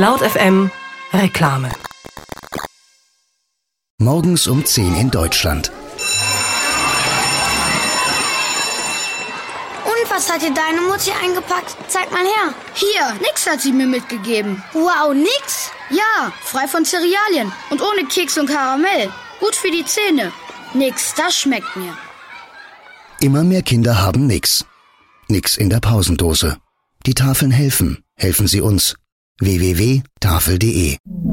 Laut FM Reklame. Morgens um 10 in Deutschland. Und was hat dir deine Mutti eingepackt? Zeig mal her. Hier, nix hat sie mir mitgegeben. Wow, nix? Ja, frei von Cerealien und ohne Keks und Karamell. Gut für die Zähne. Nix, das schmeckt mir. Immer mehr Kinder haben nix. Nix in der Pausendose. Die Tafeln helfen. Helfen Sie uns. www.tafel.de